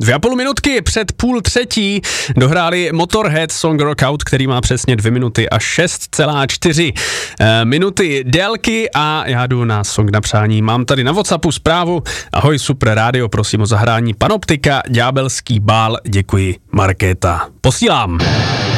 2,5 minutky před 2:30 dohráli Motorhead Song Rock Out, který má přesně 2 minuty a 6,4 minuty délky a já jdu na song na přání. Mám tady na WhatsAppu zprávu. Ahoj, super rádio, prosím o zahrání Panoptika, Ďábelský bál, děkuji, Markéta. Posílám.